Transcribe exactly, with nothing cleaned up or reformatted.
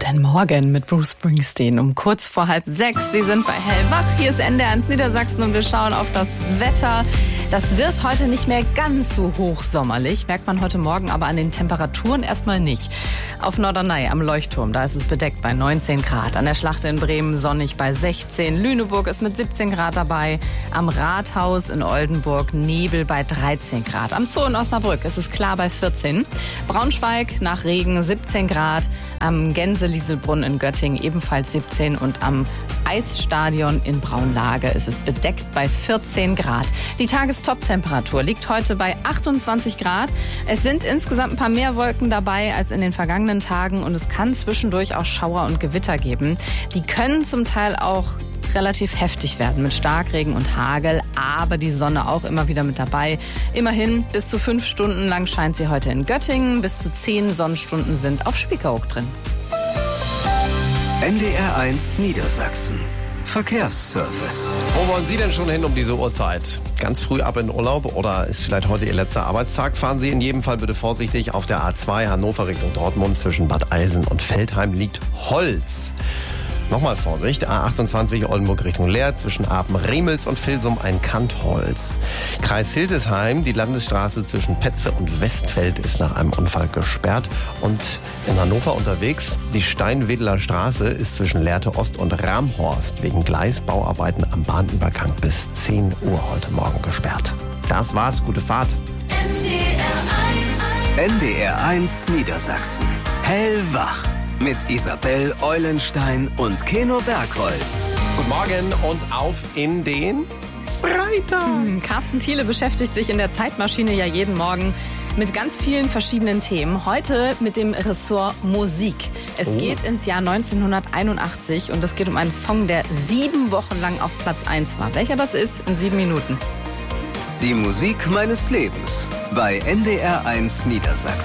Guten Morgen mit Bruce Springsteen um kurz vor halb sechs. Sie sind bei Hellwach. Hier ist N D R eins Niedersachsen und wir schauen auf das Wetter. Das wird heute nicht mehr ganz so hochsommerlich, merkt man heute Morgen aber an den Temperaturen erstmal nicht. Auf Norderney am Leuchtturm, da ist es bedeckt bei neunzehn Grad. An der Schlacht in Bremen sonnig bei sechzehn. Lüneburg ist mit siebzehn Grad dabei. Am Rathaus in Oldenburg Nebel bei dreizehn Grad. Am Zoo in Osnabrück ist es klar bei vierzehn. Braunschweig nach Regen siebzehn Grad. Am Gänse-Lieselbrunn in Göttingen ebenfalls siebzehn und am Eisstadion in Braunlage ist es bedeckt bei vierzehn Grad. Die Tagestop-Temperatur liegt heute bei achtundzwanzig Grad. Es sind insgesamt ein paar mehr Wolken dabei als in den vergangenen Tagen und es kann zwischendurch auch Schauer und Gewitter geben. Die können zum Teil auch relativ heftig werden mit Starkregen und Hagel, aber die Sonne auch immer wieder mit dabei. Immerhin bis zu fünf Stunden lang scheint sie heute in Göttingen, bis zu zehn Sonnenstunden sind auf Spiekeroog drin. N D R eins Niedersachsen. Verkehrsservice. Wo wollen Sie denn schon hin um diese Uhrzeit? Ganz früh ab in Urlaub oder ist vielleicht heute Ihr letzter Arbeitstag? Fahren Sie in jedem Fall bitte vorsichtig. Auf der A zwei Hannover Richtung Dortmund zwischen Bad Eilsen und Veltheim liegt Holz. Nochmal Vorsicht, A achtundzwanzig Oldenburg Richtung Leer, zwischen Apen-Remels und Vilsum ein Kantholz. Kreis Hildesheim, die Landesstraße zwischen Petze und Westfeld ist nach einem Unfall gesperrt. Und in Hannover unterwegs, die Steinwedler Straße ist zwischen Lehrte Ost und Ramhorst wegen Gleisbauarbeiten am Bahnübergang bis zehn Uhr heute Morgen gesperrt. Das war's, gute Fahrt. N D R eins Niedersachsen. Hellwach. Mit Isabel Eulenstein und Keno Bergholz. Guten Morgen und auf in den Freitag. Hm, Carsten Thiele beschäftigt sich in der Zeitmaschine ja jeden Morgen mit ganz vielen verschiedenen Themen. Heute mit dem Ressort Musik. Es oh. geht ins Jahr neunzehnhunderteinundachtzig und es geht um einen Song, der sieben Wochen lang auf Platz eins war. Welcher das ist, in sieben Minuten. Die Musik meines Lebens bei N D R eins Niedersachsen.